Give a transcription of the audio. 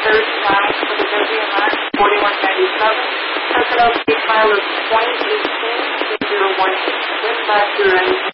third time for the WMI 4197. Took it up the file of 2018-018. This last year,